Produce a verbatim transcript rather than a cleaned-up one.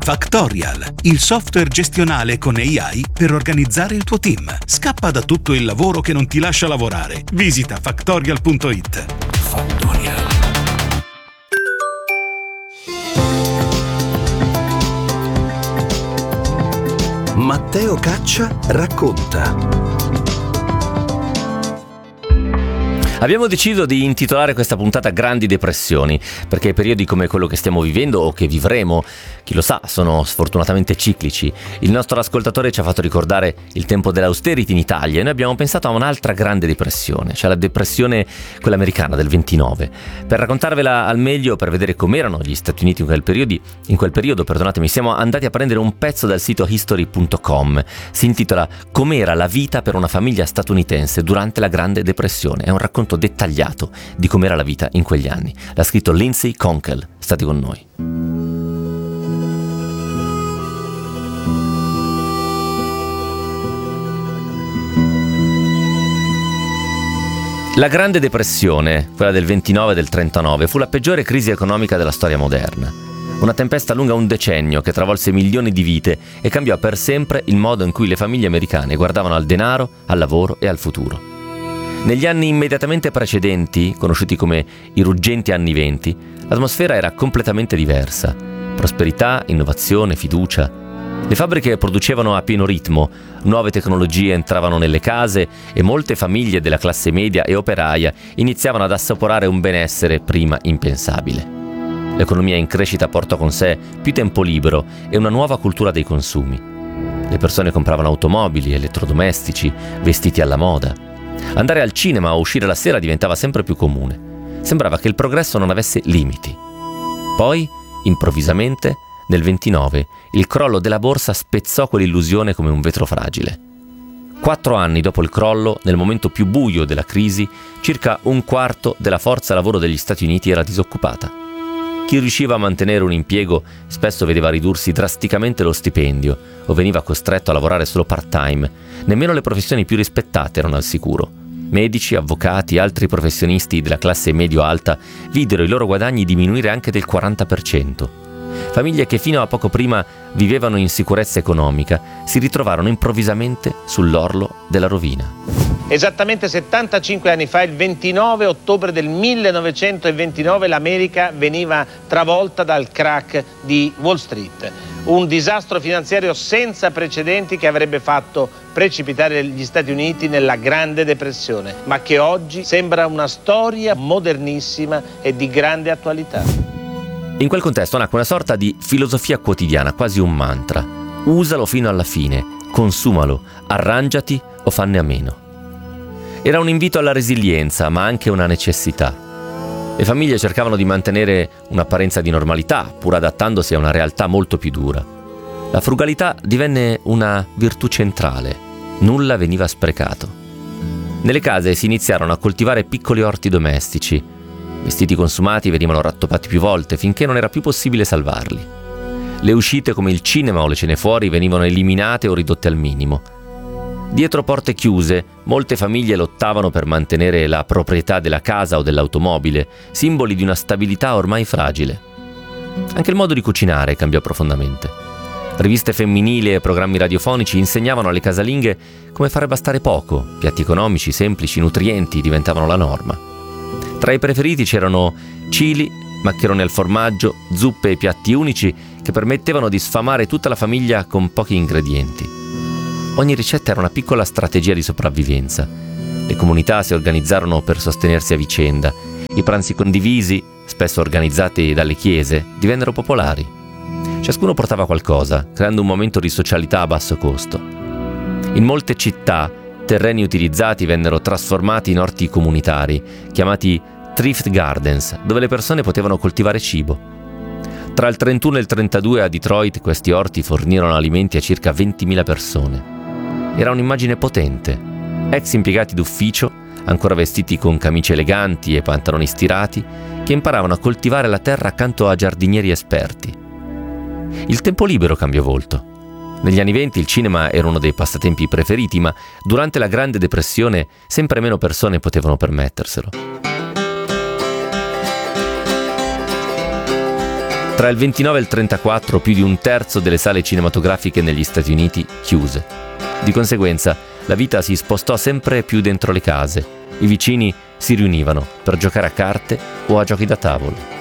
Factorial, il software gestionale con A I per organizzare il tuo team. Scappa da tutto il lavoro che non ti lascia lavorare. Visita factorial punto it. Factorial. Matteo Caccia racconta. Abbiamo deciso di intitolare questa puntata Grandi Depressioni, perché periodi come quello che stiamo vivendo o che vivremo, chi lo sa, sono sfortunatamente ciclici. Il nostro ascoltatore ci ha fatto ricordare il tempo dell'austerity in Italia e noi abbiamo pensato a un'altra grande depressione, cioè la depressione quella americana del ventinove. Per raccontarvela al meglio, per vedere com'erano gli Stati Uniti in quel periodo, in quel periodo, perdonatemi, siamo andati a prendere un pezzo dal sito history punto com. Si intitola Com'era la vita per una famiglia statunitense durante la Grande Depressione. È un racconto dettagliato di com'era la vita in quegli anni. L'ha scritto Lindsay Konkel. State con noi. La Grande Depressione, quella del ventinove e del trentanove, fu la peggiore crisi economica della storia moderna. Una tempesta lunga un decennio che travolse milioni di vite e cambiò per sempre il modo in cui le famiglie americane guardavano al denaro, al lavoro e al futuro. Negli anni immediatamente precedenti, conosciuti come i ruggenti anni venti, l'atmosfera era completamente diversa. Prosperità, innovazione, fiducia. Le fabbriche producevano a pieno ritmo, nuove tecnologie entravano nelle case e molte famiglie della classe media e operaia iniziavano ad assaporare un benessere prima impensabile. L'economia in crescita portò con sé più tempo libero e una nuova cultura dei consumi. Le persone compravano automobili, elettrodomestici, vestiti alla moda. Andare al cinema o uscire la sera diventava sempre più comune. Sembrava che il progresso non avesse limiti. Poi, improvvisamente, nel ventinove, il crollo della borsa spezzò quell'illusione come un vetro fragile. Quattro anni dopo il crollo, nel momento più buio della crisi, circa un quarto della forza lavoro degli Stati Uniti era disoccupata. Chi riusciva a mantenere un impiego spesso vedeva ridursi drasticamente lo stipendio o veniva costretto a lavorare solo part-time. Nemmeno le professioni più rispettate erano al sicuro. Medici, avvocati, altri professionisti della classe medio-alta videro i loro guadagni diminuire anche del quaranta per cento. Famiglie che fino a poco prima vivevano in sicurezza economica si ritrovarono improvvisamente sull'orlo della rovina. Esattamente settantacinque anni fa, il ventinove ottobre del millenovecentoventinove, l'America veniva travolta dal crack di Wall Street. Un disastro finanziario senza precedenti che avrebbe fatto precipitare gli Stati Uniti nella Grande Depressione, ma che oggi sembra una storia modernissima e di grande attualità. In quel contesto nacque una sorta di filosofia quotidiana, quasi un mantra. Usalo fino alla fine, consumalo, arrangiati o fanne a meno. Era un invito alla resilienza, ma anche una necessità. Le famiglie cercavano di mantenere un'apparenza di normalità, pur adattandosi a una realtà molto più dura. La frugalità divenne una virtù centrale. Nulla veniva sprecato. Nelle case si iniziarono a coltivare piccoli orti domestici. Vestiti consumati venivano rattoppati più volte finché non era più possibile salvarli. Le uscite come il cinema o le cene fuori venivano eliminate o ridotte al minimo. Dietro porte chiuse, molte famiglie lottavano per mantenere la proprietà della casa o dell'automobile, simboli di una stabilità ormai fragile. Anche il modo di cucinare cambiò profondamente. Riviste femminili e programmi radiofonici insegnavano alle casalinghe come fare bastare poco, piatti economici, semplici, nutrienti diventavano la norma. Tra i preferiti c'erano chili, maccheroni al formaggio, zuppe e piatti unici che permettevano di sfamare tutta la famiglia con pochi ingredienti. Ogni ricetta era una piccola strategia di sopravvivenza. Le comunità si organizzarono per sostenersi a vicenda. I pranzi condivisi, spesso organizzati dalle chiese, divennero popolari. Ciascuno portava qualcosa, creando un momento di socialità a basso costo. In molte città, terreni utilizzati vennero trasformati in orti comunitari, chiamati thrift gardens, dove le persone potevano coltivare cibo. Tra il trentuno e il trentadue a Detroit questi orti fornirono alimenti a circa ventimila persone. Era un'immagine potente. Ex impiegati d'ufficio, ancora vestiti con camicie eleganti e pantaloni stirati, che imparavano a coltivare la terra accanto a giardinieri esperti. Il tempo libero cambiò volto. Negli anni venti il cinema era uno dei passatempi preferiti, ma durante la Grande Depressione sempre meno persone potevano permetterselo. Tra il ventinove e il trentaquattro più di un terzo delle sale cinematografiche negli Stati Uniti chiuse. Di conseguenza, la vita si spostò sempre più dentro le case. I vicini si riunivano per giocare a carte o a giochi da tavolo.